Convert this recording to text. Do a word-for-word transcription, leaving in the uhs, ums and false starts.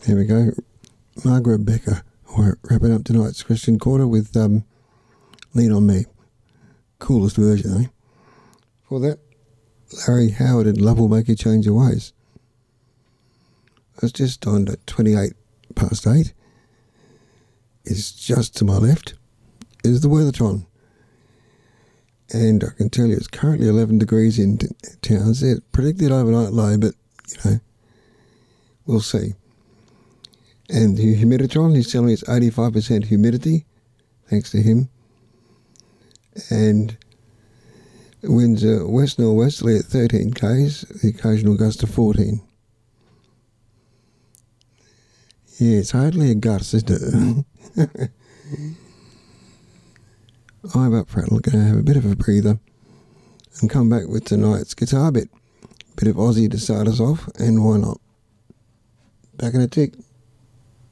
Here we go. Margaret Becker. We're wrapping up tonight's Christian Quarter with um, Lean On Me. Coolest version, eh? For that, Larry Howard and Love Will Make You Change Your Ways. It's just on at twenty-eight past eight. It's just to my left is the Weathertron. And I can tell you it's currently eleven degrees in t- Towns. It's predicted overnight low, but, you know, we'll see. And the Humiditon, he's telling me it's eighty-five percent humidity, thanks to him. And winds are west northwesterly at thirteen k's, the occasional gust of fourteen. Yeah, it's hardly a gust, isn't it? I'm up Prattle, going to have a bit of a breather and come back with tonight's guitar bit. Bit of Aussie to start us off, and why not? Back in a tick.